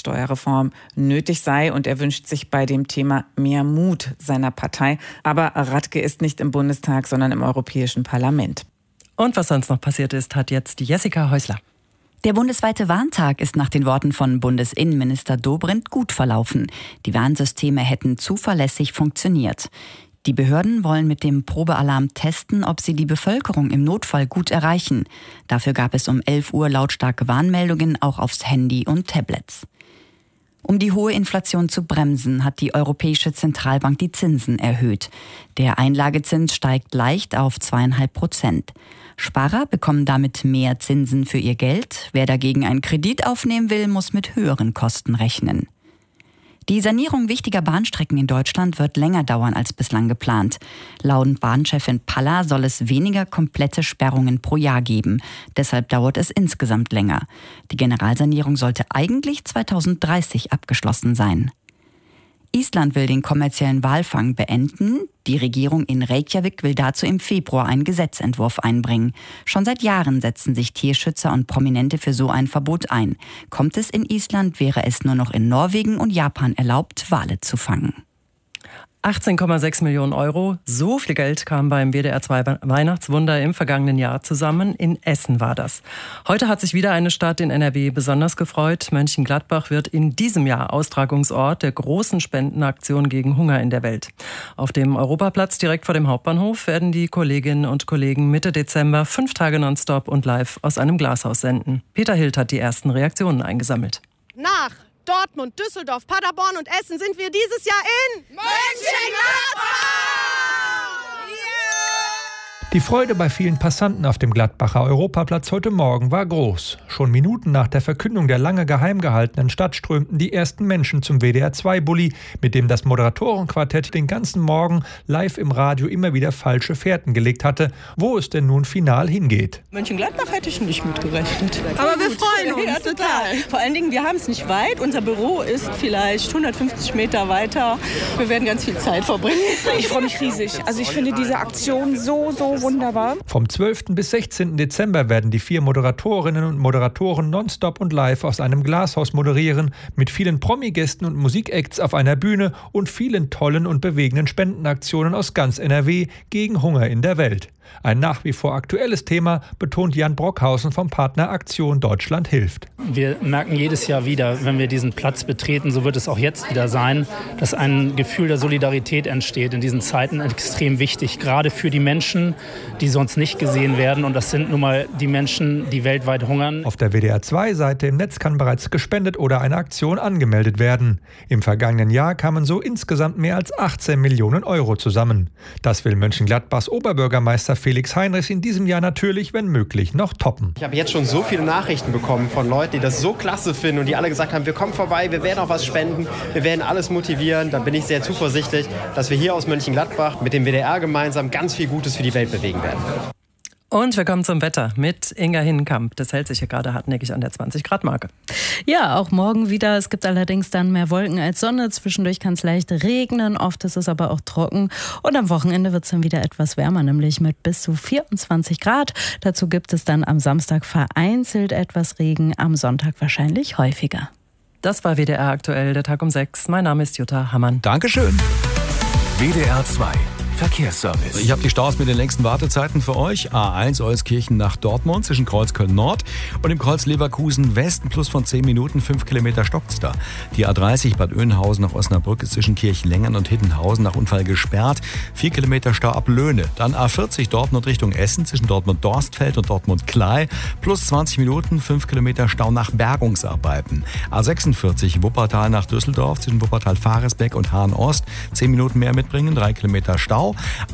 Steuerreform nötig sei und er wünscht sich bei dem Thema mehr Mut seiner Partei. Aber Radke ist nicht im Bundestag, sondern im Europäischen Parlament. Und was sonst noch passiert ist, hat jetzt Jessica Häusler. Der bundesweite Warntag ist nach den Worten von Bundesinnenminister Dobrindt gut verlaufen. Die Warnsysteme hätten zuverlässig funktioniert. Die Behörden wollen mit dem Probealarm testen, ob sie die Bevölkerung im Notfall gut erreichen. Dafür gab es um 11 Uhr lautstarke Warnmeldungen auch aufs Handy und Tablets. Um die hohe Inflation zu bremsen, hat die Europäische Zentralbank die Zinsen erhöht. Der Einlagezins steigt leicht auf 2,5%. Sparer bekommen damit mehr Zinsen für ihr Geld. Wer dagegen einen Kredit aufnehmen will, muss mit höheren Kosten rechnen. Die Sanierung wichtiger Bahnstrecken in Deutschland wird länger dauern als bislang geplant. Laut Bahnchefin Palla soll es weniger komplette Sperrungen pro Jahr geben. Deshalb dauert es insgesamt länger. Die Generalsanierung sollte eigentlich 2030 abgeschlossen sein. Island will den kommerziellen Walfang beenden. Die Regierung in Reykjavik will dazu im Februar einen Gesetzentwurf einbringen. Schon seit Jahren setzen sich Tierschützer und Prominente für so ein Verbot ein. Kommt es in Island, wäre es nur noch in Norwegen und Japan erlaubt, Wale zu fangen. 18,6 Millionen Euro, so viel Geld kam beim WDR 2 Weihnachtswunder im vergangenen Jahr zusammen. In Essen war das. Heute hat sich wieder eine Stadt in NRW besonders gefreut. Mönchengladbach wird in diesem Jahr Austragungsort der großen Spendenaktion gegen Hunger in der Welt. Auf dem Europaplatz direkt vor dem Hauptbahnhof werden die Kolleginnen und Kollegen Mitte Dezember 5 Tage nonstop und live aus einem Glashaus senden. Peter Hild hat die ersten Reaktionen eingesammelt. Nach Dortmund, Düsseldorf, Paderborn und Essen sind wir dieses Jahr in Mönchengladbach! Die Freude bei vielen Passanten auf dem Gladbacher Europaplatz heute Morgen war groß. Schon Minuten nach der Verkündung der lange geheim gehaltenen Stadt strömten die ersten Menschen zum WDR-2-Bulli, mit dem das Moderatorenquartett den ganzen Morgen live im Radio immer wieder falsche Fährten gelegt hatte, wo es denn nun final hingeht. Mönchengladbach hätte ich nicht mitgerechnet. Aber wir freuen uns, ja, total. Vor allen Dingen, wir haben es nicht weit. Unser Büro ist vielleicht 150 Meter weiter. Wir werden ganz viel Zeit verbringen. Ich freue mich riesig. Also ich finde diese Aktion so wunderbar. Vom 12. bis 16. Dezember werden die 4 Moderatorinnen und Moderatoren nonstop und live aus einem Glashaus moderieren, mit vielen Promi-Gästen und Musikacts auf einer Bühne und vielen tollen und bewegenden Spendenaktionen aus ganz NRW gegen Hunger in der Welt. Ein nach wie vor aktuelles Thema, betont Jan Brockhausen vom Partner Aktion Deutschland hilft. Wir merken jedes Jahr wieder, wenn wir diesen Platz betreten, so wird es auch jetzt wieder sein, dass ein Gefühl der Solidarität entsteht. In diesen Zeiten extrem wichtig, gerade für die Menschen, die sonst nicht gesehen werden. Und das sind nun mal die Menschen, die weltweit hungern. Auf der WDR-2-Seite im Netz kann bereits gespendet oder eine Aktion angemeldet werden. Im vergangenen Jahr kamen so insgesamt mehr als 18 Millionen Euro zusammen. Das will Mönchengladbachs Oberbürgermeister Felix Heinrichs in diesem Jahr natürlich, wenn möglich, noch toppen. Ich habe jetzt schon so viele Nachrichten bekommen von Leuten, die das so klasse finden und die alle gesagt haben, wir kommen vorbei, wir werden auch was spenden, wir werden alles motivieren. Da bin ich sehr zuversichtlich, dass wir hier aus Mönchengladbach mit dem WDR gemeinsam ganz viel Gutes für die Welt bewegen werden. Und wir kommen zum Wetter mit Inga Hinnenkamp. Das hält sich hier gerade hartnäckig an der 20-Grad-Marke. Ja, auch morgen wieder. Es gibt allerdings dann mehr Wolken als Sonne. Zwischendurch kann es leicht regnen. Oft ist es aber auch trocken. Und am Wochenende wird es dann wieder etwas wärmer, nämlich mit bis zu 24 Grad. Dazu gibt es dann am Samstag vereinzelt etwas Regen, am Sonntag wahrscheinlich häufiger. Das war WDR aktuell, der Tag um 6. Mein Name ist Jutta Hammann. Dankeschön. WDR 2. Verkehrsservice. Ich habe die Staus mit den längsten Wartezeiten für euch. A1 Euskirchen nach Dortmund zwischen Kreuz Köln-Nord und dem Kreuz Leverkusen Westen plus von 10 Minuten, 5 Kilometer stockt's da. Die A30 Bad Oeynhausen nach Osnabrück ist zwischen Kirchlengern und Hiddenhausen nach Unfall gesperrt. 4 Kilometer Stau ab Löhne. Dann A40 Dortmund Richtung Essen zwischen Dortmund-Dorstfeld und Dortmund-Klei plus 20 Minuten, 5 Kilometer Stau nach Bergungsarbeiten. A46 Wuppertal nach Düsseldorf zwischen Wuppertal-Faresbeck und Hahn-Ost. 10 Minuten mehr mitbringen, 3 Kilometer Stau.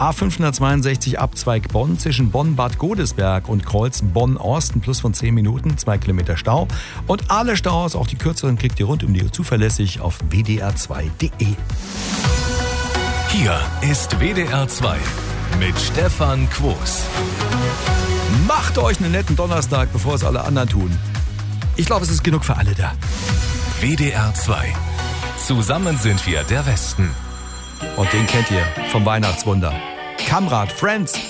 A562 Abzweig Bonn zwischen Bonn-Bad Godesberg und Kreuz Bonn-Osten plus von 10 Minuten, 2 Kilometer Stau. Und alle Staus, auch die kürzeren, kriegt ihr rund um die Uhr zuverlässig auf wdr2.de. Hier ist WDR 2 mit Stefan Quos. Macht euch einen netten Donnerstag, bevor es alle anderen tun. Ich glaube, es ist genug für alle da. WDR 2. Zusammen sind wir der Westen. Und den kennt ihr vom Weihnachtswunder. Kamrat, Friends.